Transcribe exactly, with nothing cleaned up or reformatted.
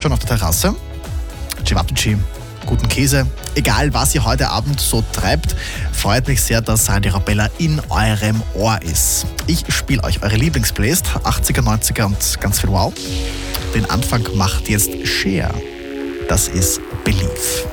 schon auf der Terrasse. Cevapcici, guten Käse. Egal, was ihr heute Abend so treibt, freut mich sehr, dass Radio Arabella in eurem Ohr ist. Ich spiele euch eure Lieblingsplaylist, achtziger, neunziger und ganz viel Wow. Den Anfang macht jetzt Cher. Das ist Believe.